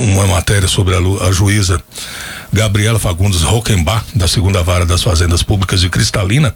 uma matéria sobre a juíza Gabriela Fagundes Rockenbach, da 2ª Vara das Fazendas Públicas de Cristalina.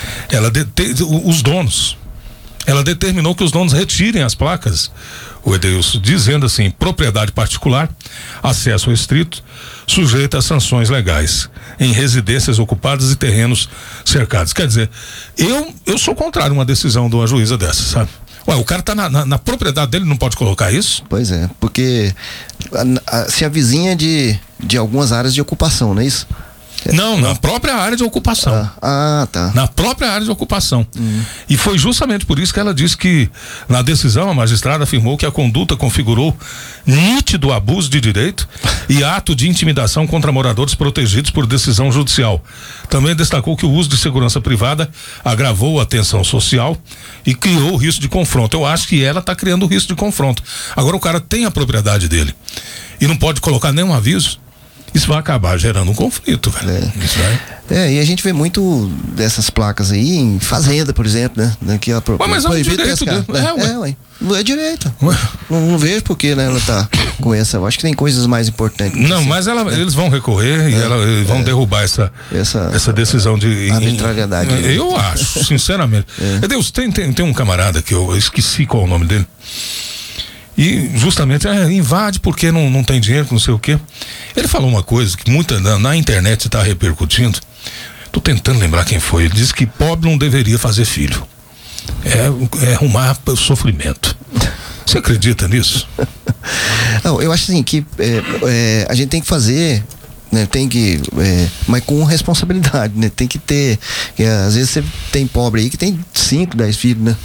Ela determinou que os donos retirem as placas, o Edeilson, dizendo assim: propriedade particular, acesso restrito, sujeito a sanções legais, em residências ocupadas e terrenos cercados. Quer dizer, eu sou contrário a uma decisão de uma juíza dessa, sabe? Ué, o cara tá na propriedade dele, não pode colocar isso? Pois é, porque se avizinha de algumas áreas de ocupação, não é isso? Não, na própria área de ocupação. Tá. Na própria área de ocupação. E foi justamente por isso que ela disse que, na decisão, a magistrada afirmou que a conduta configurou nítido abuso de direito e ato de intimidação contra moradores protegidos por decisão judicial. Também destacou que o uso de segurança privada agravou a tensão social e criou o risco de confronto. Eu acho que ela está criando o risco de confronto. Agora o cara tem a propriedade dele e não pode colocar nenhum aviso. Isso vai acabar gerando um conflito, velho. E a gente vê muito dessas placas aí em fazenda, por exemplo, né? Que ela mas é um direito dele. Não é direito. Não vejo por que, né, ela tá com essa. Eu acho que tem coisas mais importantes. Não, assim, mas eles vão recorrer e eles vão derrubar essa decisão de arbitrariedade. Eu acho, sinceramente. Deus, tem um camarada que eu esqueci qual é o nome dele. E justamente invade porque não tem dinheiro, não sei o quê. Ele falou uma coisa que muita na internet está repercutindo. Tô tentando lembrar quem foi. Ele disse que pobre não deveria fazer filho. É arrumar sofrimento. Você acredita nisso? Não, eu acho assim que a gente tem que fazer, né, tem que, mas com responsabilidade, né? Tem que ter, às vezes você tem pobre aí que tem 5, 10 filhos, né?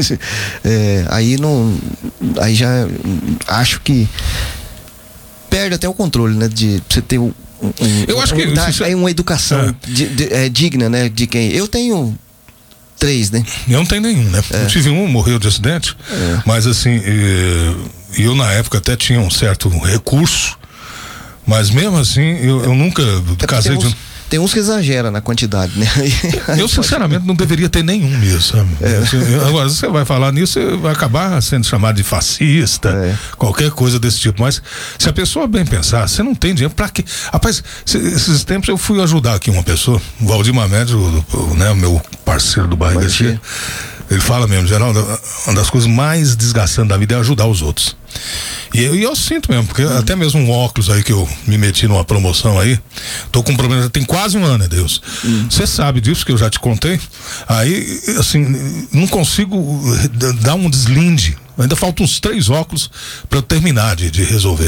Aí já acho que perde até o controle, né? De você ter eu acho que aí uma educação digna, né? De quem eu tenho 3, né? Eu não tenho nenhum, né? Eu tive morreu de acidente, mas assim, eu na época até tinha um certo recurso. Mas mesmo assim, eu nunca casei de... Tem uns que exageram na quantidade, né? Eu sinceramente não deveria ter nenhum mesmo, sabe? Agora, você vai falar nisso, você vai acabar sendo chamado de fascista, qualquer coisa desse tipo. Mas se a pessoa bem pensar, você não tem dinheiro pra quê? Rapaz, esses tempos eu fui ajudar aqui uma pessoa, o Valdir Mamed, né, o meu parceiro do Barriga Cheia. Ele fala mesmo, Geraldo, uma das coisas mais desgastantes da vida é ajudar os outros. E eu sinto mesmo, porque até mesmo um óculos aí que eu me meti numa promoção aí, tô com um problema, tem quase um ano, Deus. Você sabe disso que eu já te contei. Aí, assim, não consigo dar um deslinde. Ainda faltam uns 3 óculos para eu terminar de resolver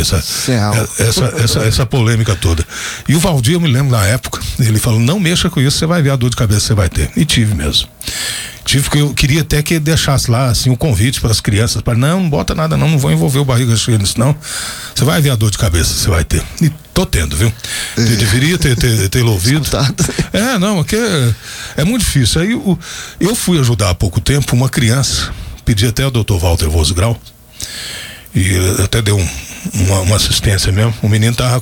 essa polêmica toda. E o Valdir, eu me lembro na época, ele falou: não mexa com isso, você vai ver a dor de cabeça que você vai ter. E tive mesmo. Porque eu queria até que deixasse lá assim um convite para as crianças, para não bota nada não vou envolver o Barriga Cheia nisso não, você vai ver a dor de cabeça que você vai ter. E tô tendo, viu? Eu deveria ter ouvido. Não, porque é muito difícil. Aí eu fui ajudar há pouco tempo uma criança, pedi até ao Dr. Walter Vosgrau, e até deu uma assistência mesmo. O menino tava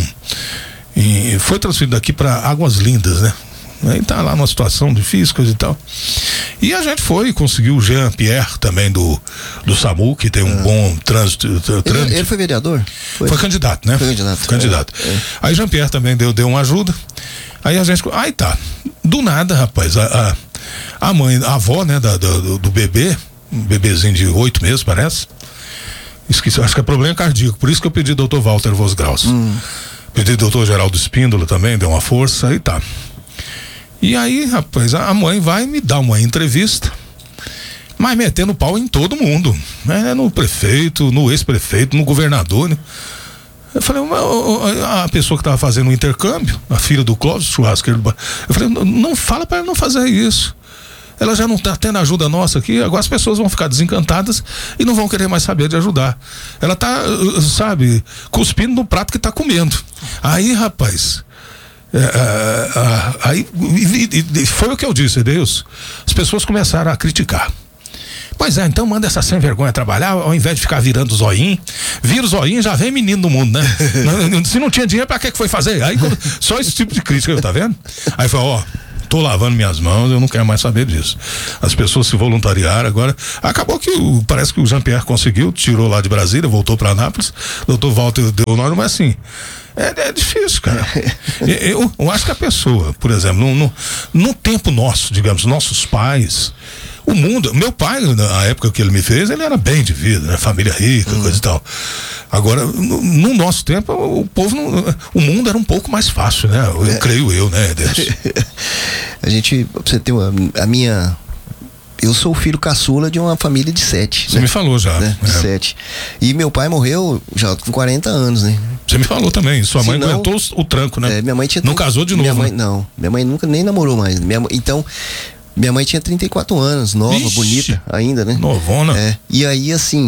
foi transferido daqui para Águas Lindas, né? Aí tá lá numa situação difícil, coisa e tal. E a gente conseguiu o Jean Pierre também do SAMU, que tem um bom trânsito. Ele foi vereador? Foi candidato, né? Foi candidato. Aí Jean Pierre também deu uma ajuda. Aí a gente. Aí tá. Do nada, rapaz, a mãe, a avó, né, do bebê, um bebezinho de 8 meses, parece. Esqueci, acho que é problema cardíaco. Por isso que eu pedi Dr. Walter Vosgraus. Pedi Dr. Geraldo Espíndola também, deu uma força, aí tá. E aí, rapaz, a mãe vai me dar uma entrevista, mas metendo pau em todo mundo, né? No prefeito, no ex-prefeito, no governador, né? Eu falei, a pessoa que estava fazendo o intercâmbio, a filha do Clóvis, churrasqueiro, eu falei, não fala para ela não fazer isso. Ela já não tá tendo ajuda nossa aqui, agora as pessoas vão ficar desencantadas e não vão querer mais saber de ajudar. Ela tá, sabe, cuspindo no prato que tá comendo. Aí, rapaz... aí foi o que eu disse, Deus. As pessoas começaram a criticar. Pois é, então manda essa sem vergonha trabalhar, ao invés de ficar virando o zoinho. Vira o zoinho, já vem menino no mundo, né? Se não tinha dinheiro, pra que foi fazer? Aí só esse tipo de crítica, tá vendo? Aí foi, tô lavando minhas mãos, eu não quero mais saber disso. As pessoas se voluntariaram agora. Acabou que parece que o Jean-Pierre conseguiu, tirou lá de Brasília, voltou para Anápolis, doutor Walter deu nome, mas assim, é difícil, cara. Eu acho que a pessoa, por exemplo, no tempo nosso, digamos, nossos pais, o mundo, meu pai, na época que ele me fez, ele era bem de vida, né? Família rica, coisa e tal. Agora, no nosso tempo, o mundo era um pouco mais fácil, né? Creio eu, né, Deus? A gente, pra você ter eu sou o filho caçula de uma família de 7. Você me falou já. Né? De 7. E meu pai morreu já com 40 anos, né? Você me falou também. Sua mãe aguentou o tranco, né? Minha mãe tinha. Não casou de novo. Não. Minha mãe nunca nem namorou mais. Minha mãe tinha 34 anos, nova, Ixi, bonita ainda, né? Novona. E aí, assim.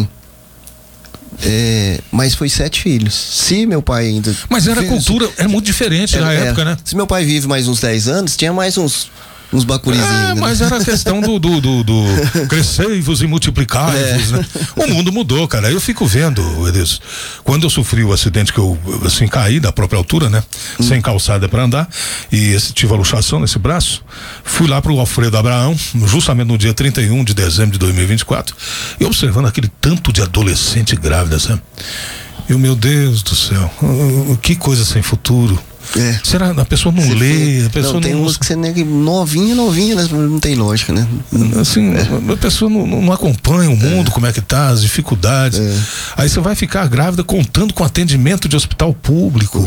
Mas foi 7 filhos. Se meu pai ainda. Mas era cultura, era muito diferente na época, né? Se meu pai vive mais uns 10 anos, tinha mais uns bacurizinhos. Mas era a questão do crescei-vos e multiplicai-vos, né? O mundo mudou, cara. Eu fico vendo, Edilson, quando eu sofri o acidente que eu, assim, caí da própria altura, né? Sem calçada para andar, e tive a luxação nesse braço, fui lá pro Alfredo Abraão, justamente no dia 31 de dezembro de 2024, e observando aquele tanto de adolescente grávida, sabe? Meu Deus do céu, que coisa sem futuro. Será a pessoa não lê? A pessoa tem uns que você nega novinha, né? Não tem lógica, né? Assim, a pessoa não acompanha o mundo, como é que tá, as dificuldades. Aí você vai ficar grávida contando com atendimento de hospital público.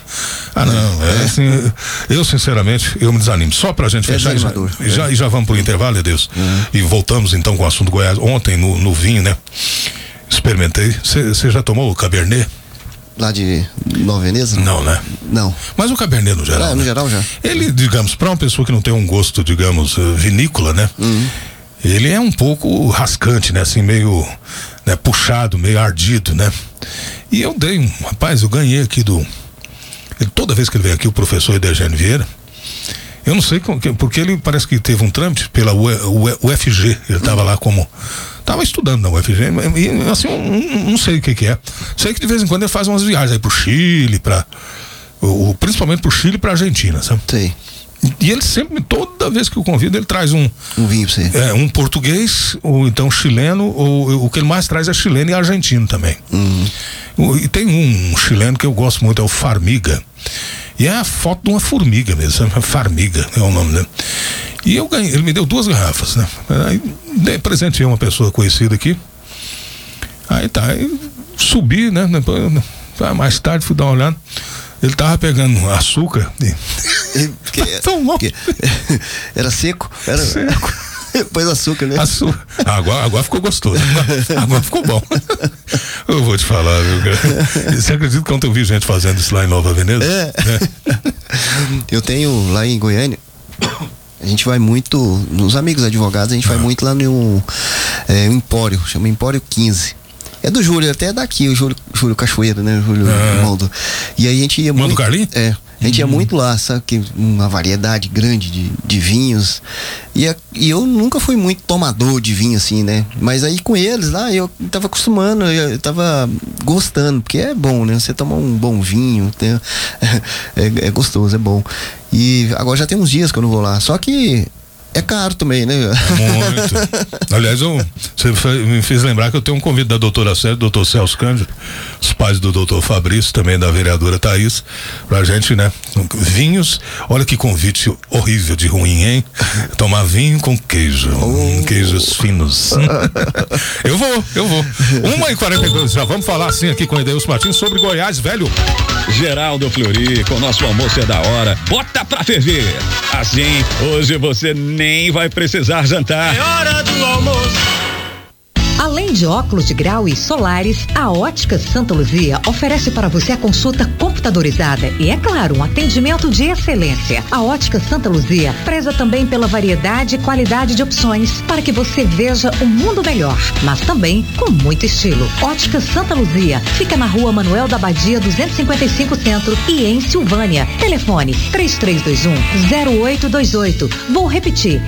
Assim, eu sinceramente, eu me desanimo. Só pra gente fechar e já vamos pro intervalo, Deus. E voltamos então com o assunto Goiás. Ontem no vinho, né? Experimentei. Você já tomou o Cabernet? Lá de Nova Veneza? Não, né? Não. Mas o Cabernet no geral. No geral já. Ele, digamos, para uma pessoa que não tem um gosto, digamos, vinícola, né? Ele é um pouco rascante, né? Assim, meio, né, puxado, meio ardido, né? E eu eu ganhei aqui toda vez que ele vem aqui, o professor Edergênio Vieira, eu não sei porque ele parece que teve um trâmite pela UFG, ele estava lá tava estudando na UFG, e assim, não sei o que é. Sei que de vez em quando ele faz umas viagens aí pro Chile, principalmente pro Chile e pra Argentina, sabe? Sei. E ele sempre, toda vez que eu convido, ele traz um vinho pra você. Um português, ou então chileno, ou o que ele mais traz é chileno e argentino também. E tem um chileno que eu gosto muito, é o Farmiga. E é a foto de uma formiga mesmo, sabe? Farmiga é o nome, né? E eu ganhei, ele me deu 2 garrafas, né? Aí presenteei uma pessoa conhecida aqui. Aí subi, né? Mais tarde fui dar uma olhada. Ele tava pegando açúcar. Tão bom. Era seco? Era seco. Pôs açúcar, né? Agora ficou gostoso. Agora ficou bom. Eu vou te falar, viu? Você acredita que ontem eu vi gente fazendo isso lá em Nova Veneza? Eu tenho lá em Goiânia. A gente vai muito, nos amigos advogados, a gente vai muito lá no Empório, chama Empório 15. É do Júlio, até é daqui, o Júlio Cachoeira, né? O Júlio Irmão E aí a gente ia muito. Mano Carlinhos? A gente ia muito lá, sabe? Que uma variedade grande de vinhos. E eu nunca fui muito tomador de vinho, assim, né? Mas aí com eles lá, eu tava acostumando, eu tava gostando, porque é bom, né? Você tomar um bom vinho, é gostoso, é bom. E agora já tem uns dias que eu não vou lá. Só que é caro também, né? Muito. Aliás, você me fez lembrar que eu tenho um convite da doutora Célia, do doutor Celso Cândido, os pais do doutor Fabrício, também da vereadora Thaís, pra gente, né? Vinhos, olha que convite horrível de ruim, hein? Tomar vinho com queijo, queijos finos. Eu vou. 1h42, já vamos falar assim aqui com o Edeilson Martins sobre Goiás, velho. Geraldo Fleury, com nosso almoço é da hora. Bota pra ferver. Assim, hoje você nem vai precisar jantar. É hora do almoço. Além de óculos de grau e solares, a Ótica Santa Luzia oferece para você a consulta computadorizada e, é claro, um atendimento de excelência. A Ótica Santa Luzia preza também pela variedade e qualidade de opções para que você veja o mundo melhor, mas também com muito estilo. Ótica Santa Luzia fica na Rua Manuel da Abadia 255 Centro e em Silvânia. Telefone 3321-0828. Vou repetir,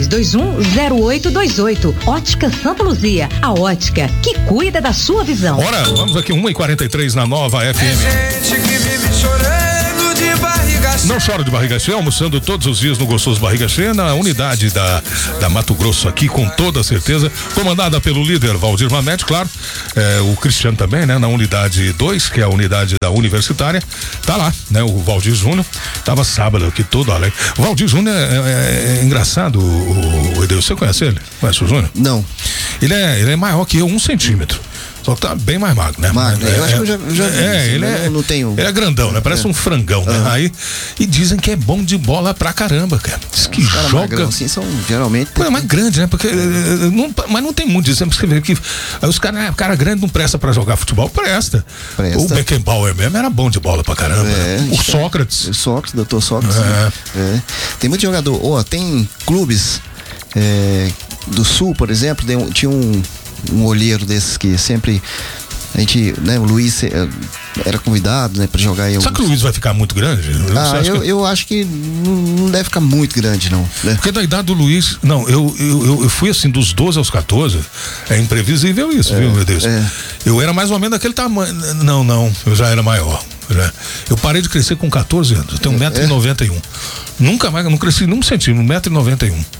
3321-0828. Ótica Santa Luzia. A ótica que cuida da sua visão. Ora, vamos aqui 1h43 na Nova FM. Tem gente que vive chorando de barriga Não choro de barriga cheia, almoçando todos os dias no gostoso Barriga Cheia, na unidade da Mato Grosso aqui, com toda certeza, comandada pelo líder Valdir Mamete, claro, o Cristiano também, né? Na unidade 2, que é a unidade da Universitária, tá lá, né? O Valdir Júnior, tava sábado aqui todo alegre. O Valdir Júnior é engraçado, o Edeus, você conhece ele? Conhece o Júnior? Não. Ele é maior que eu, 1 centímetro. Só que tá bem mais magro, né? Magro, eu acho que eu já vi isso, não tenho. Ele é grandão, né? Parece um frangão, né? Aí, e dizem que é bom de bola pra caramba, cara. Diz que cara joga. magrão, assim, são geralmente. É mais grande, né? Porque mas não tem muito disso, porque você vê que aí os cara grande não presta pra jogar futebol, presta. O Beckenbauer mesmo era bom de bola pra caramba. Né? O Sócrates. O Sócrates, doutor Sócrates. Né? Tem muito jogador, tem clubes do Sul, por exemplo, tinha um olheiro desses que sempre a gente, né, o Luiz era convidado, né, pra jogar aí. Só que o Luiz vai ficar muito grande? Eu acho que não deve ficar muito grande, não. Né? Porque da idade do Luiz, não, eu fui assim, dos 12 aos 14, é imprevisível isso, viu, meu Deus? Eu era mais ou menos daquele tamanho, não, eu já era maior. Eu parei de crescer com 14 anos, eu tenho 1,91 m. Nunca mais, não cresci num centímetro, 1,91 m.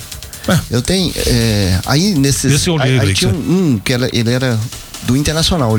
Eu tenho, aí nesses. Esse olheiro aí tinha um que ele era do Internacional.